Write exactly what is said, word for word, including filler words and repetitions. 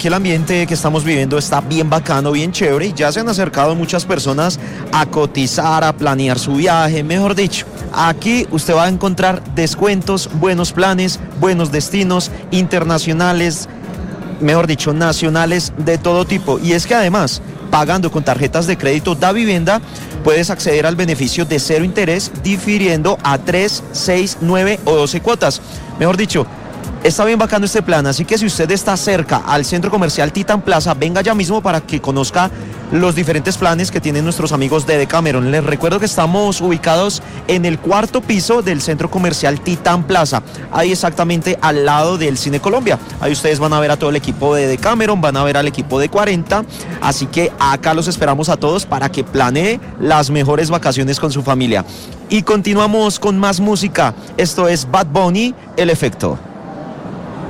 que el ambiente que estamos viviendo está bien bacano, bien chévere, y ya se han acercado muchas personas a cotizar, a planear su viaje, mejor dicho. Aquí usted va a encontrar descuentos, buenos planes, buenos destinos internacionales, mejor dicho, nacionales de todo tipo. Y es que además, pagando con tarjetas de crédito Da Vivienda, puedes acceder al beneficio de cero interés, difiriendo a tres, seis, nueve o doce cuotas. Mejor dicho, está bien bacano este plan, así que si usted está cerca al centro comercial Titan Plaza, venga ya mismo para que conozca los diferentes planes que tienen nuestros amigos de Decameron. Les recuerdo que estamos ubicados en el cuarto piso del centro comercial Titan Plaza, ahí exactamente al lado del Cine Colombia. Ahí ustedes van a ver a todo el equipo de Decameron, van a ver al equipo de cuarenta, así que acá los esperamos a todos para que planee las mejores vacaciones con su familia. Y continuamos con más música, esto es Bad Bunny, El Efecto.